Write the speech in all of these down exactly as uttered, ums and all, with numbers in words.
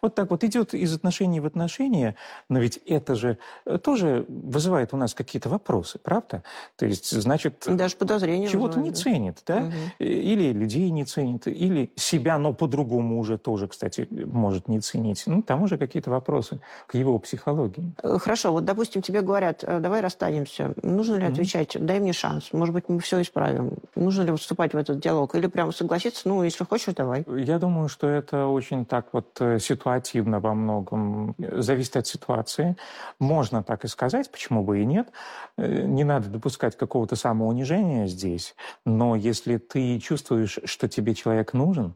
вот так вот идет из отношений в отношения, но ведь это же тоже вызывает у нас какие-то вопросы, правда? То есть, значит, даже подозрения чего-то не да? ценит, да? Угу. Или людей не ценит, или себя, но по-другому уже тоже, кстати, может не ценить. Ну, там уже какие-то вопросы к его психологии. Хорошо, вот, допустим, тебе говорят, давай расстанемся. Нужно ли mm-hmm. отвечать, дай мне шанс, может быть, мы все исправим. Нужно ли вступать в этот диалог? Или прямо согласиться, ну, если хочешь, давай. Я думаю, что это очень так вот ситуативно во многом. Зависит от ситуации. Можно так и сказать, почему бы и нет. Не надо допускать какого-то самоунижения здесь. Но если ты чувствуешь, что тебе человек нужен,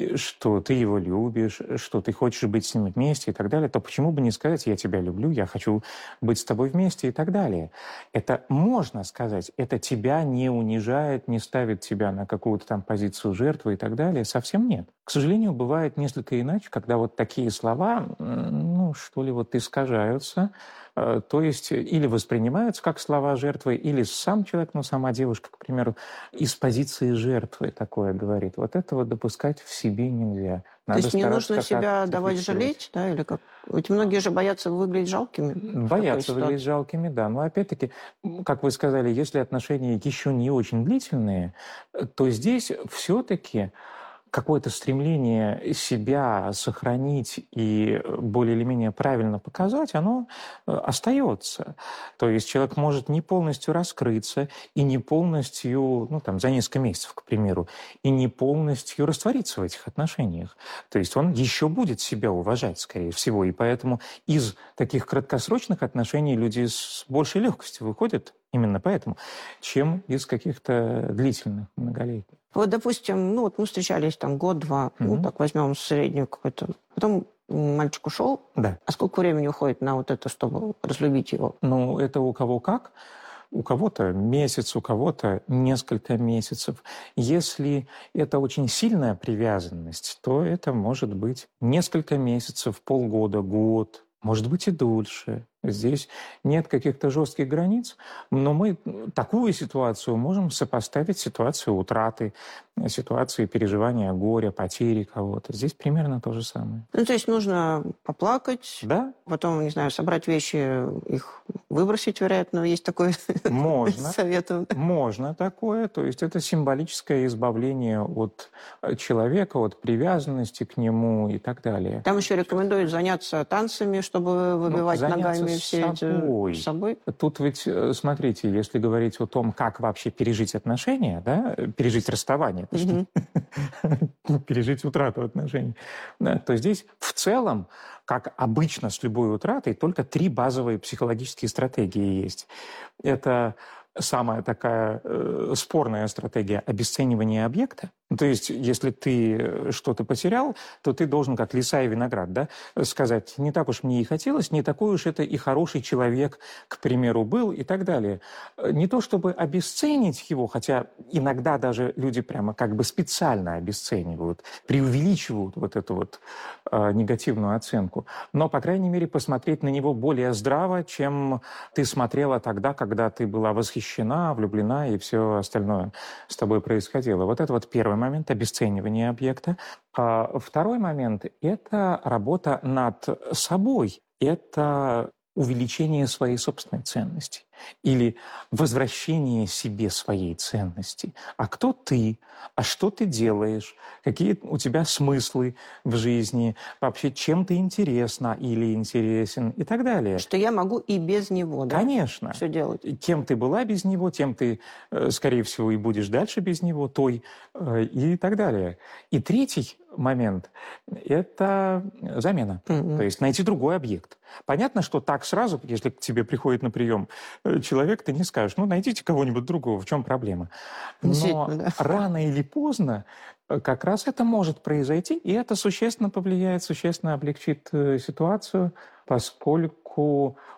что ты его любишь, что ты хочешь быть с ним вместе и так далее, то почему бы не сказать, я тебя люблю, я хочу быть с тобой вместе и так далее. Это можно сказать, это тебя не унижает, не ставит тебя на какую-то там позицию жертвы и так далее. Совсем нет. К сожалению, бывает несколько иначе, когда вот такие слова, ну, что ли, вот искажаются, то есть или воспринимаются как слова жертвы, или сам человек, ну, сама девушка, к примеру, из позиции жертвы такое говорит. Вот этого допускать в себе нельзя. Надо То есть не нужно себя давать жалеть, да, или как? Ведь многие же боятся выглядеть жалкими. Боятся выглядеть жалкими, да. Но опять-таки, как вы сказали, если отношения еще не очень длительные, то здесь все-таки какое-то стремление себя сохранить и более или менее правильно показать, оно остается. То есть человек может не полностью раскрыться и не полностью, ну там, за несколько месяцев, к примеру, и не полностью раствориться в этих отношениях. То есть он еще будет себя уважать, скорее всего. И поэтому из таких краткосрочных отношений люди с большей легкостью выходят именно поэтому, чем из каких-то длительных, многолетних. Вот, допустим, ну вот мы встречались там год-два, mm-hmm. ну так возьмем среднюю какой-то. Потом мальчик ушел. Да. А сколько времени уходит на вот это, чтобы разлюбить его? Ну, это у кого как. У кого-то месяц, у кого-то несколько месяцев. Если это очень сильная привязанность, то это может быть несколько месяцев, полгода, год, может быть и дольше. Здесь нет каких-то жестких границ, но мы такую ситуацию можем сопоставить с ситуацией утраты, ситуацией переживания горя, потери кого-то. Здесь примерно то же самое. Ну, то есть нужно поплакать, да? Потом, не знаю, собрать вещи, их выбросить, вероятно, есть такое можно, совет. Можно такое, то есть это символическое избавление от человека, от привязанности к нему и так далее. Там еще рекомендуют заняться танцами, чтобы выбивать ну, ногами все собой. эти... С собой. Тут ведь, смотрите, если говорить о том, как вообще пережить отношения, да, пережить расставание, пережить утрату отношений, то здесь в целом, как обычно с любой утратой, только три базовые психологические стратегии есть. Это самая такая э, спорная стратегия обесценивания объекта. То есть, если ты что-то потерял, то ты должен, как лиса и виноград, да, сказать, не так уж мне и хотелось, не такой уж это и хороший человек, к примеру, был и так далее. Не то чтобы обесценить его, хотя иногда даже люди прямо как бы специально обесценивают, преувеличивают вот эту вот э, негативную оценку, но, по крайней мере, посмотреть на него более здраво, чем ты смотрела тогда, когда ты была восхищена, влюблена и все остальное с тобой происходило. Вот это вот первый момент обесценивания объекта. А второй момент – это работа над собой. Это увеличение своей собственной ценности или возвращение себе своей ценности. А кто ты? А что ты делаешь? Какие у тебя смыслы в жизни? Вообще, чем ты интересна или интересен? И так далее. Что я могу и без него, да? Конечно. Все делать. Кем ты была без него, тем ты, скорее всего, и будешь дальше без него, той и так далее. И третий момент – это замена. Mm-hmm. То есть найти другой объект. Понятно, что так сразу, если к тебе приходит на прием человек, ты не скажешь, ну, найдите кого-нибудь другого, в чем проблема. Но да. рано или поздно как раз это может произойти, и это существенно повлияет, существенно облегчит ситуацию, поскольку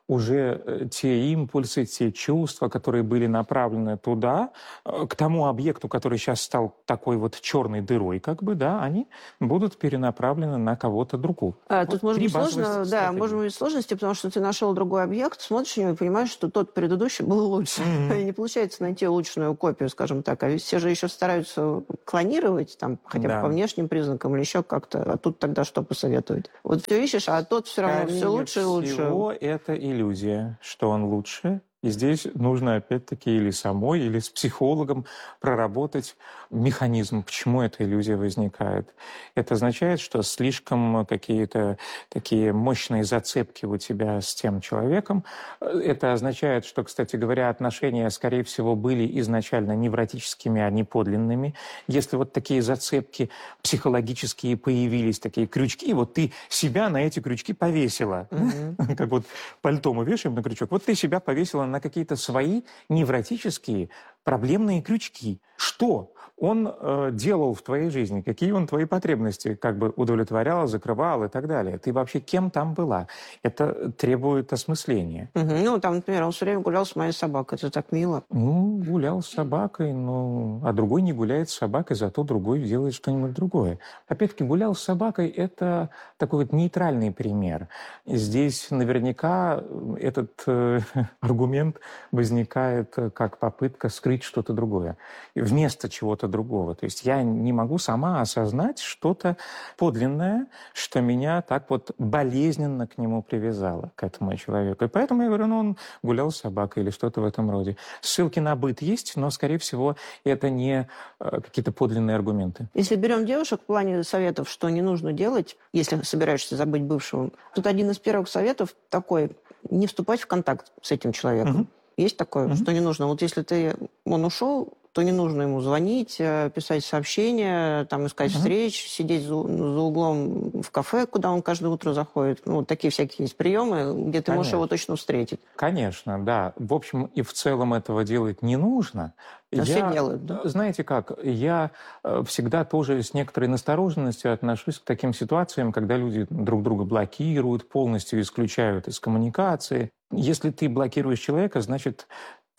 уже те импульсы, те чувства, которые были направлены туда, к тому объекту, который сейчас стал такой вот черной дырой, как бы, да, они будут перенаправлены на кого-то другого. А, вот тут может быть сложно, да, может быть сложности, потому что ты нашел другой объект, смотришь на него и понимаешь, что тот предыдущий был лучше. Mm-hmm. И не получается найти улучшенную копию, скажем так. А ведь все же еще стараются клонировать, там, хотя бы да. по внешним признакам или еще как-то. А тут тогда что посоветуют? Вот все ищешь, а тот все равно все лучше и лучше. Всего это иллюзия, что он лучше. И здесь нужно опять-таки или самой, или с психологом проработать механизм, почему эта иллюзия возникает. Это означает, что слишком какие-то такие мощные зацепки у тебя с тем человеком. Это означает, что, кстати говоря, отношения, скорее всего, были изначально невротическими, а не подлинными. Если вот такие зацепки психологические появились, такие крючки, вот ты себя на эти крючки повесила. Mm-hmm. Как вот пальто мы вешаем на крючок. Вот ты себя повесила на какие-то свои невротические проблемные крючки. Что он э, делал в твоей жизни? Какие он твои потребности как бы удовлетворял, закрывал и так далее? Ты вообще кем там была? Это требует осмысления. Угу. Ну, там, например, он все время гулял с моей собакой. Это так мило. Ну, гулял с собакой, но... а другой не гуляет с собакой, зато другой делает что-нибудь другое. Опять-таки, гулял с собакой – это такой вот нейтральный пример. Здесь наверняка этот э, аргумент возникает как попытка скрыть что-то другое, вместо чего-то другого. То есть я не могу сама осознать что-то подлинное, что меня так вот болезненно к нему привязало, к этому человеку. И поэтому я говорю, ну, он гулял с собакой или что-то в этом роде. Ссылки на быт есть, но, скорее всего, это не э, какие-то подлинные аргументы. Если берем девушек в плане советов, что не нужно делать, если собираешься забыть бывшего, тут один из первых советов такой: не вступать в контакт с этим человеком. Угу. Есть такое, угу. что не нужно. Вот если ты, он ушел, то не нужно ему звонить, писать сообщения, там, искать uh-huh. встреч, сидеть за, за углом в кафе, куда он каждое утро заходит. Ну, вот такие всякие есть приемы, где ты Конечно. можешь его точно встретить. Конечно, да. В общем и в целом этого делать не нужно. Но я, все делают, да? Знаете как, я всегда тоже с некоторой настороженностью отношусь к таким ситуациям, когда люди друг друга блокируют, полностью исключают из коммуникации. Если ты блокируешь человека, значит,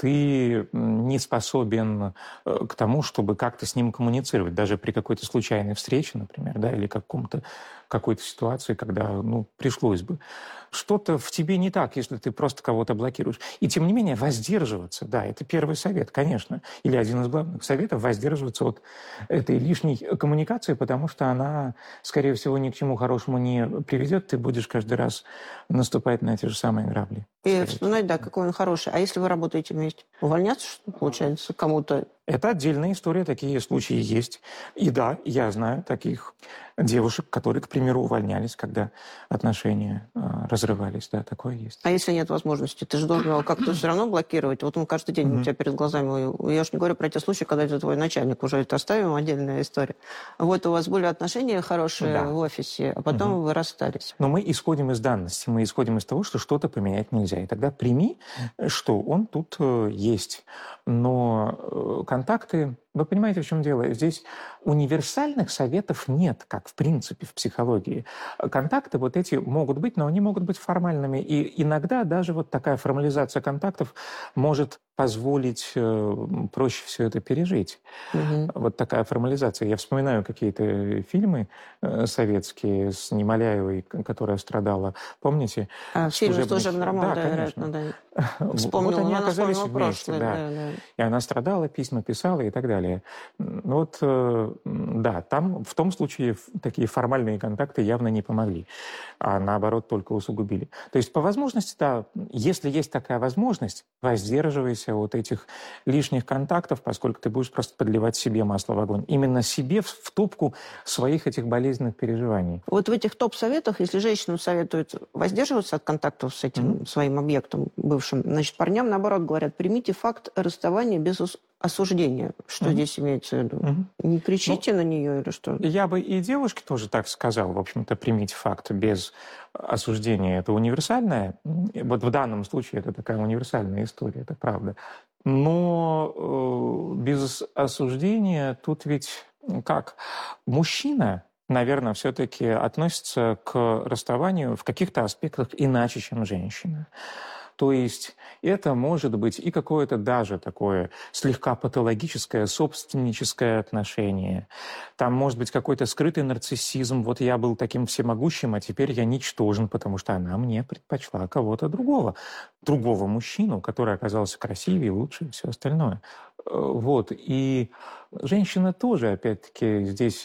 ты не способен к тому, чтобы как-то с ним коммуницировать, даже при какой-то случайной встрече, например, да, или каком-то, какой-то ситуации, когда, ну, пришлось бы. Что-то в тебе не так, если ты просто кого-то блокируешь. И тем не менее воздерживаться, да, это первый совет, конечно, или один из главных советов, воздерживаться от этой лишней коммуникации, потому что она, скорее всего, ни к чему хорошему не приведет, ты будешь каждый раз наступать на эти же самые грабли. И вспоминать, да, какой он хороший. А если вы работаете вместе? Увольняться, что получается, кому-то? Это отдельная история, такие случаи есть. И да, я знаю таких девушек, которые, к примеру, увольнялись, когда отношения э, разрывались. Да, такое есть. А если нет возможности? Ты же должен его как-то все равно блокировать. Вот он каждый день mm-hmm. у тебя перед глазами. Я уж не говорю про те случаи, когда это твой начальник. Уже это оставим, отдельная история. Вот у вас были отношения хорошие да. в офисе, а потом mm-hmm. вы расстались. Но мы исходим из данности. Мы исходим из того, что что-то поменять нельзя. И тогда прими, что он тут э, есть. Но э, контакты... Вы понимаете, в чем дело? Здесь универсальных советов нет, как в принципе в психологии. Контакты вот эти могут быть, но они могут быть формальными. И иногда даже вот такая формализация контактов может позволить э, проще все это пережить. Угу. Вот такая формализация. Я вспоминаю какие-то фильмы э, советские с Немоляевой, которая страдала. Помните? А, фильм «Служебный роман», да, конечно. Да. Вспомнила, вот они оказались вместе, прошлое, да. Да, да. И она страдала, письма писала и так далее. Вот, э, да, там в том случае такие формальные контакты явно не помогли, а наоборот только усугубили. То есть по возможности, да, если есть такая возможность, воздерживайся от этих лишних контактов, поскольку ты будешь просто подливать себе масло в огонь. Именно себе в, в топку своих этих болезненных переживаний. Вот в этих топ-советах, если женщинам советуют воздерживаться от контактов с этим mm-hmm. своим объектом бывшим, значит, парням, наоборот, говорят, примите факт расставания без осуждения. Что mm-hmm. здесь имеется в виду? Mm-hmm. Не кричите ну, на нее или что? Я бы и девушке тоже так сказал. В общем-то, примите факт без осуждения. Это универсальное. Вот в данном случае это такая универсальная история, это правда. Но э, без осуждения тут ведь как? Мужчина, наверное, все-таки относится к расставанию в каких-то аспектах иначе, чем женщина. То есть это может быть и какое-то даже такое слегка патологическое собственническое отношение. Там может быть какой-то скрытый нарциссизм. Вот я был таким всемогущим, а теперь я ничтожен, потому что она мне предпочла кого-то другого. Другого мужчину, который оказался красивее, лучше и все остальное. Вот. И женщина тоже, опять-таки, здесь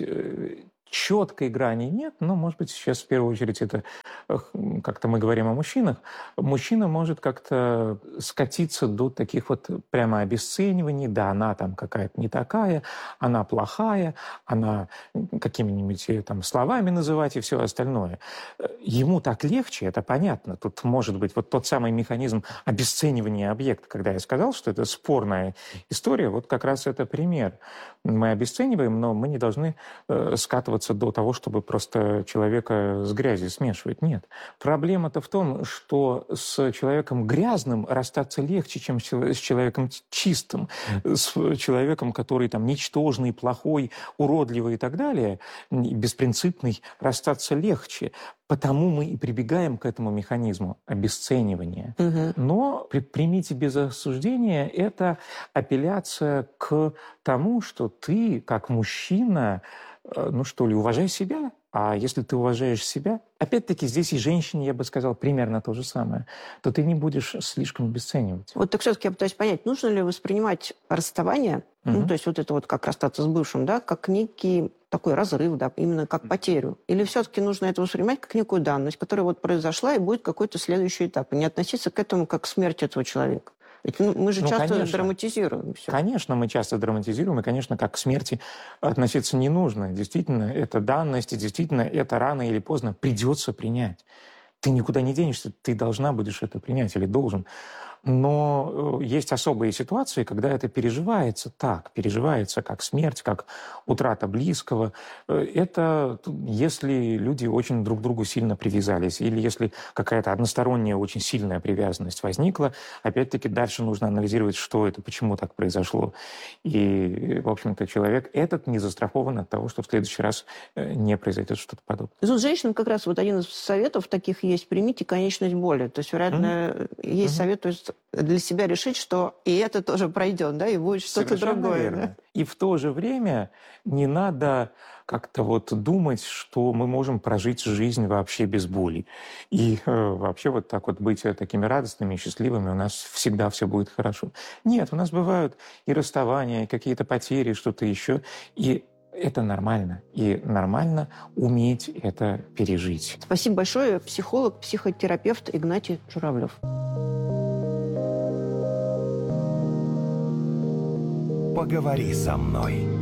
четкой грани нет, но, может быть, сейчас в первую очередь это, как-то мы говорим о мужчинах, мужчина может как-то скатиться до таких вот прямо обесцениваний, да, она там какая-то не такая, она плохая, она какими-нибудь там словами называть и все остальное. Ему так легче, это понятно. Тут может быть вот тот самый механизм обесценивания объекта, когда я сказал, что это спорная история, вот как раз это пример. Мы обесцениваем, но мы не должны э, скатываться до того, чтобы просто человека с грязью смешивать. Нет. Проблема-то в том, что с человеком грязным расстаться легче, чем с человеком чистым. С человеком, который там ничтожный, плохой, уродливый и так далее, беспринципный, расстаться легче. Потому мы и прибегаем к этому механизму обесценивания. Угу. Но примите без осуждения, это апелляция к тому, что ты, как мужчина, ну что ли, уважай себя. А если ты уважаешь себя, опять-таки здесь и женщине, я бы сказал, примерно то же самое, то ты не будешь слишком обесценивать. Вот так все-таки я пытаюсь понять, нужно ли воспринимать расставание, угу. ну то есть вот это вот как расстаться с бывшим, да, как некий такой разрыв, да, именно как потерю? Или все-таки нужно это воспринимать как некую данность, которая вот произошла и будет какой-то следующий этап, и не относиться к этому как к смерти этого человека? Ведь ну, мы же ну, часто конечно. драматизируем все. Конечно, мы часто драматизируем, и, конечно, как к смерти относиться не нужно. Действительно, это данность, и действительно, это рано или поздно придется принять. Ты никуда не денешься, ты должна будешь это принять или должен. Но есть особые ситуации, когда это переживается так, переживается как смерть, как утрата близкого. Это если люди очень друг к другу сильно привязались, или если какая-то односторонняя очень сильная привязанность возникла, опять-таки дальше нужно анализировать, что это, почему так произошло. И, в общем-то, человек этот не застрахован от того, что в следующий раз не произойдет что-то подобное. Тут женщинам как раз вот один из советов таких есть: примите конечность боли. То есть, вероятно, mm-hmm. есть mm-hmm. совет, то есть для себя решить, что и это тоже пройдет, да, и будет что-то другое. Да? И в то же время не надо как-то вот думать, что мы можем прожить жизнь вообще без боли. И э, вообще вот так вот быть такими радостными и счастливыми, у нас всегда все будет хорошо. Нет, у нас бывают и расставания, и какие-то потери, что-то еще. И это нормально. И нормально уметь это пережить. Спасибо большое. Психолог, психотерапевт Игнатий Журавлев. Поговори со мной.